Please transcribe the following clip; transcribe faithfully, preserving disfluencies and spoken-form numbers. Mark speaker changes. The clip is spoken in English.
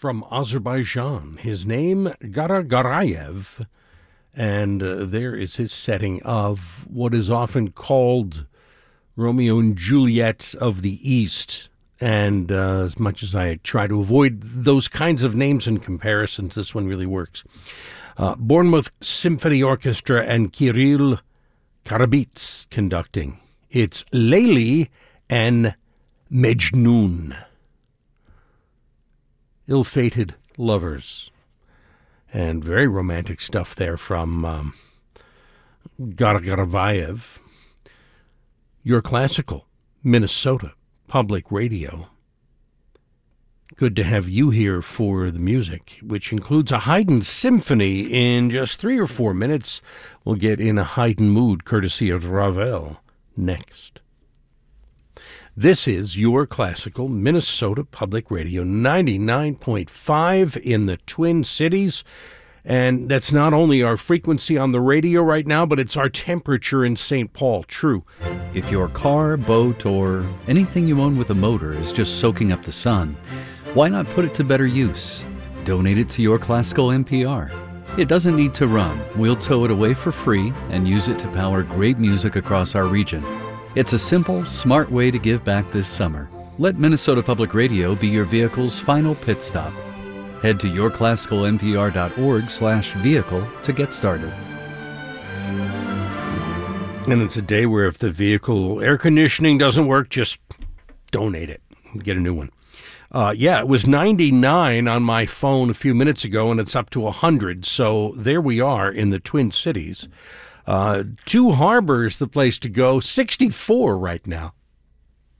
Speaker 1: from Azerbaijan. His name, Garagarayev, and uh, there is his setting of what is often called Romeo and Juliet of the East. And uh, as much as I try to avoid those kinds of names and comparisons, this one really works. Uh, Bournemouth Symphony Orchestra and Kirill Karabits conducting. It's Layli and Mejnun. Ill-fated lovers. And very romantic stuff there from um, Garagarayev. Your Classical, Minnesota Public Radio. Good to have you here for the music, which includes a Haydn symphony. In just three or four minutes, we'll get in a Haydn mood, courtesy of Ravel, next. This is Your Classical, Minnesota Public Radio, ninety-nine point five in the Twin Cities. And that's not only our frequency on the radio right now, but it's our temperature in Saint Paul. True.
Speaker 2: If your car, boat, or anything you own with a motor is just soaking up the sun, why not put it to better use? Donate it to Your Classical N P R. It doesn't need to run. We'll tow it away for free and use it to power great music across our region. It's a simple, smart way to give back this summer. Let Minnesota Public Radio be your vehicle's final pit stop. Head to yourclassicalnpr.org slash vehicle to get started.
Speaker 1: And it's a day where if the vehicle air conditioning doesn't work, just donate it. Get a new one. Uh, yeah, it was ninety-nine on my phone a few minutes ago, and it's up to one hundred. So there we are in the Twin Cities. Uh, Two Harbors, the place to go, sixty-four right now.